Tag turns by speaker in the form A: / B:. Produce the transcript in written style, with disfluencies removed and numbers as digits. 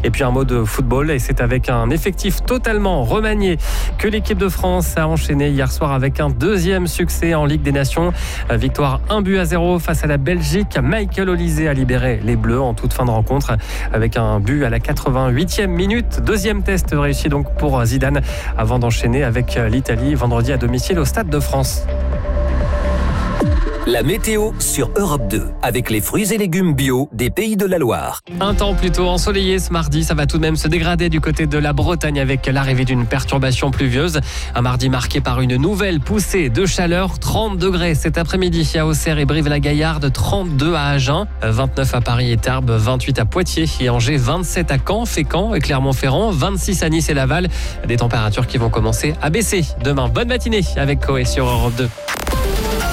A: Et puis un mot de football, et c'est avec un effectif totalement remanié que l'équipe de France a enchaîné hier soir avec un deuxième succès en Ligue des Nations. Victoire 1-0 face à la Belgique. Michael Olise a libéré les Bleus en toute fin de rencontre avec un but à la 88e minute. Deuxième test réussi donc pour Zidane avant d'enchaîner avec l'Italie vendredi à domicile au Stade de France.
B: La météo sur Europe 2, avec les fruits et légumes bio des Pays de la Loire.
A: Un temps plutôt ensoleillé ce mardi, ça va tout de même se dégrader du côté de la Bretagne avec l'arrivée d'une perturbation pluvieuse. Un mardi marqué par une nouvelle poussée de chaleur, 30 degrés cet après-midi à Auxerre et Brive-la-Gaillarde, 32 à Agen, 29 à Paris et Tarbes, 28 à Poitiers et Angers, 27 à Caen, Fécamp et Clermont-Ferrand, 26 à Nice et Laval. Des températures qui vont commencer à baisser demain. Bonne matinée avec Coé sur Europe 2.